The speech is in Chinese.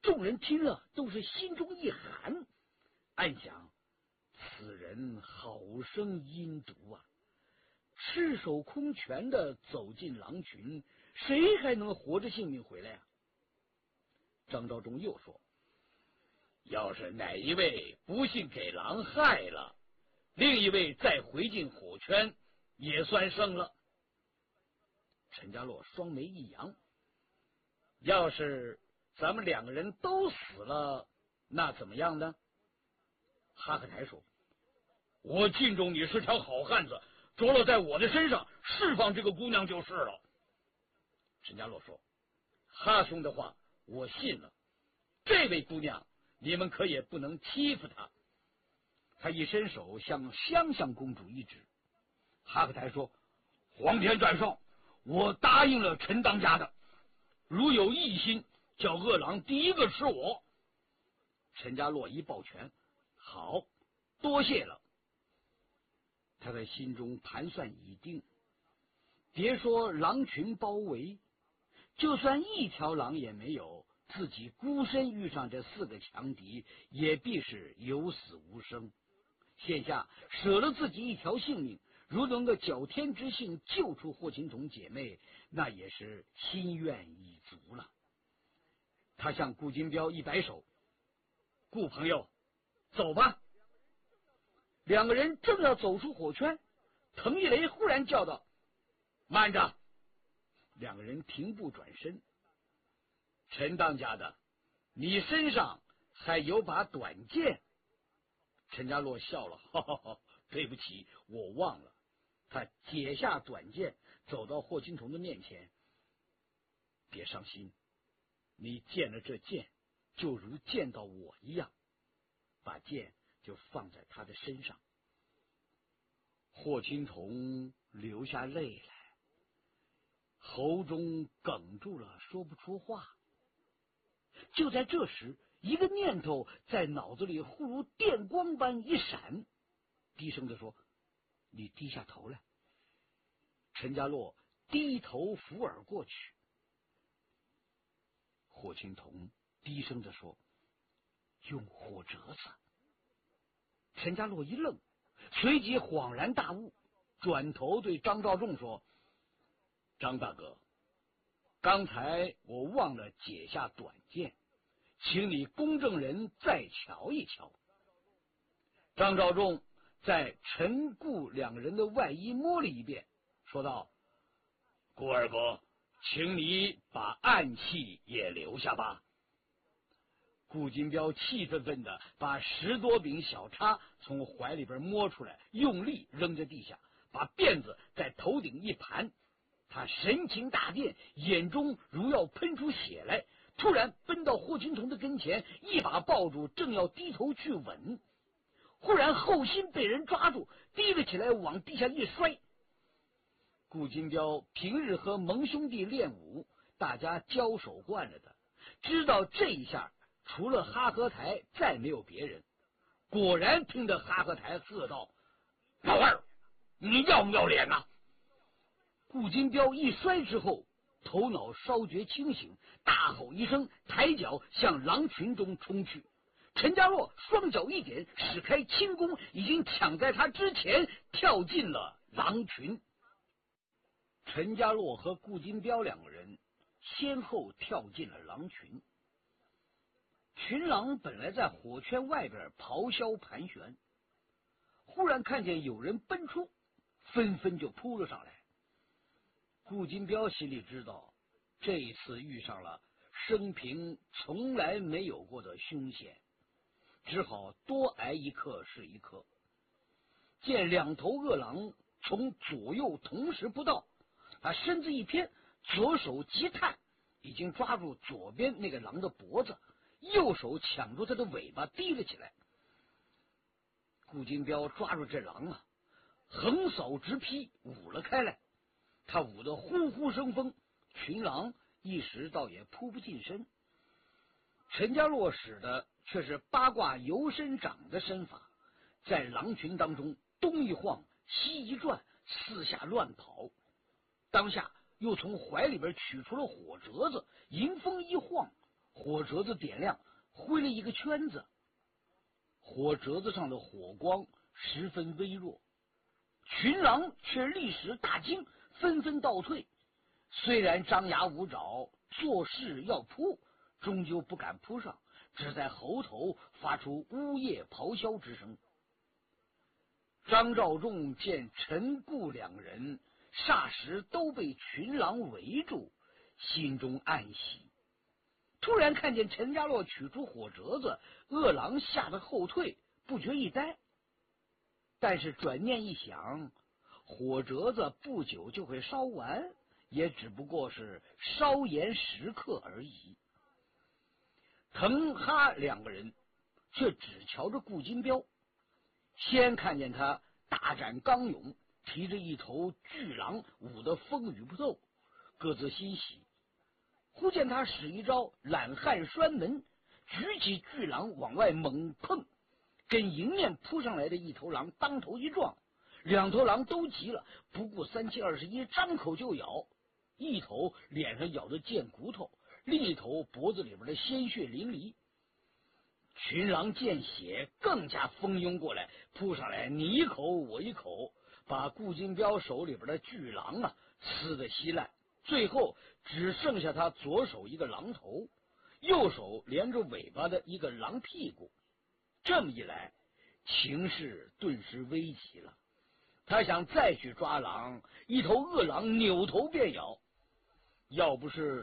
众人听了都是心中一寒，暗想此人好生阴毒啊！赤手空拳的走进狼群，谁还能活着性命回来啊？张召忠又说：要是哪一位不幸给狼害了，另一位再回进火圈，也算胜了。陈家洛双眉一扬：要是咱们两个人都死了，那怎么样呢？哈克台说：我敬重你是条好汉子，着落在我的身上，释放这个姑娘就是了。陈家洛说：哈兄的话我信了，这位姑娘你们可也不能欺负她。他一伸手向香香公主一指。哈克台说：皇天在上，我答应了陈当家的，如有异心，叫恶狼第一个吃我。陈家洛一抱拳：好，多谢了。他在心中盘算已定，别说狼群包围，就算一条狼也没有，自己孤身遇上这4个强敌，也必是有死无生。现下舍了自己一条性命，如能个侥天之幸救出霍青桐姐妹，那也是心愿已足了。他向顾金彪一摆手：顾朋友，走吧。两个人正要走出火圈，滕一雷忽然叫道：慢着！两个人停步转身。陈当家的，你身上还有把短剑。陈家洛笑了：哈哈哈，对不起，我忘了。他解下短剑，走到霍青桐的面前：别伤心，你见了这剑，就如见到我一样。把剑就放在他的身上。霍青桐流下泪来，喉中哽住了，说不出话。就在这时，一个念头在脑子里忽如电光般一闪，低声地说：你低下头来。陈家洛低头扶耳过去。霍青桐低声地说：用火折子。陈家洛一愣，随即恍然大悟，转头对张召仲说：张大哥，刚才我忘了解下短剑，请你公证人再瞧一瞧。张召仲在陈顾两个人的外衣摸了一遍，说道：顾二哥，请你把暗器也留下吧。顾金彪气愤愤的把10多柄小叉从怀里边摸出来，用力扔在地下，把辫子在头顶一盘。他神情大变，眼中如要喷出血来，突然奔到霍青桐的跟前，一把抱住，正要低头去吻，忽然后心被人抓住，提了起来往地下一摔。顾金彪平日和蒙兄弟练武，大家交手惯了的，知道这一下除了哈和台再没有别人。果然听得哈和台喝道：老二，你要不要脸啊？顾金彪一摔之后，头脑稍觉清醒，大吼一声，抬脚向狼群中冲去。陈家洛双脚一点，使开轻功，已经抢在他之前跳进了狼群。陈家洛和顾金彪两个人先后跳进了狼群。群狼本来在火圈外边咆哮盘旋，忽然看见有人奔出，纷纷就扑了上来。顾金彪心里知道，这一次遇上了生平从来没有过的凶险，只好多挨一刻是一刻。见两头恶狼从左右同时扑到，他身子一偏，左手急探，已经抓住左边那个狼的脖子，右手抢住他的尾巴提了起来。顾金彪抓住这狼啊，横扫直劈，舞了开来。他舞得呼呼生风，群狼一时倒也扑不近身。陈家洛使的却是八卦游身掌的身法，在狼群当中东一晃西一转，四下乱跑。当下又从怀里边取出了火折子，迎风一晃， 火折子点亮，挥了一个圈子，火折子上的火光十分微弱，群狼却立时大惊，纷纷倒退。虽然张牙舞爪，作势要扑，终究不敢扑上，只在喉头发出呜咽咆哮之声。张召仲见陈顾两人霎时都被群狼围住，心中暗喜。突然看见陈家洛取出火折子，恶狼吓得后退，不觉一呆。但是转念一想，火折子不久就会烧完，也只不过是稍延时刻而已。滕哈两个人却只瞧着顾金彪，先看见他大展刚勇，提着一头巨狼，舞得风雨不透，各自欣喜。忽见他使一招懒汉拴门，举起巨狼往外猛碰，跟迎面扑上来的一头狼当头一撞，两头狼都急了，不顾3721，张口就咬，一头脸上咬着贱骨头，另一头脖子里边的鲜血淋漓。群狼见血更加蜂拥过来，扑上来你一口我一口，把顾金彪手里边的巨狼撕得稀烂，最后只剩下他左手一个狼头，右手连着尾巴的一个狼屁股。这么一来，情势顿时危急了。他想再去抓狼，一头恶狼扭头便咬，要不是